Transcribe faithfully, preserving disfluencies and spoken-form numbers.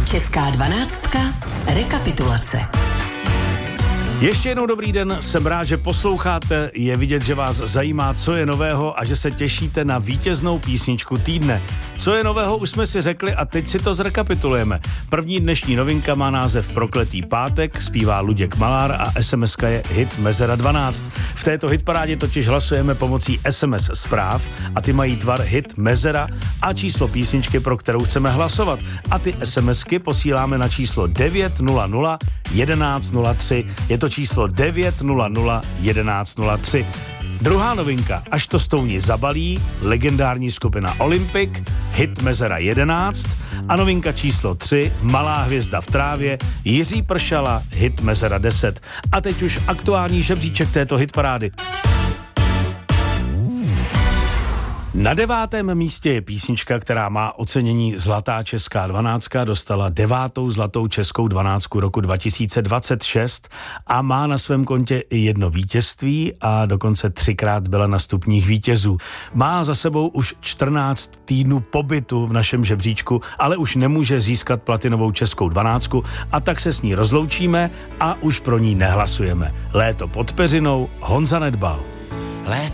Česká dvanáctka. Rekapitulace. Ještě jednou dobrý den, jsem rád, že posloucháte, je vidět, že vás zajímá, co je nového a že se těšíte na vítěznou písničku týdne. Co je nového, už jsme si řekli a teď si to zrekapitulujeme. První dnešní novinka má název Prokletý pátek, zpívá Luděk Malár a SMSka je hit Mezera dvanáct. V této hitparádě totiž hlasujeme pomocí S M S zpráv a ty mají tvar hit Mezera a číslo písničky, pro kterou chceme hlasovat. A ty SMSky posíláme na číslo devět nula nula jedenáct nula tři. Je to číslo devět nula nula jedenáct nula tři. Druhá novinka, Až to stouni zabalí, legendární skupina Olympic, hit Mezera jedenáct a novinka číslo tři, Malá hvězda v trávě, Jiří Pršala, hit Mezera deset. A teď už aktuální žebříček této hitparády. Na devátém místě je písnička, která má ocenění Zlatá česká dvanáctka, dostala devátou zlatou českou dvanáctku roku dva tisíce dvacet šest a má na svém kontě i jedno vítězství a dokonce třikrát byla na stupních vítězů. Má za sebou už čtrnáct týdnů pobytu v našem žebříčku, ale už nemůže získat platinovou českou dvanáctku a tak se s ní rozloučíme a už pro ní nehlasujeme. Léto pod peřinou, Honza Nedbal.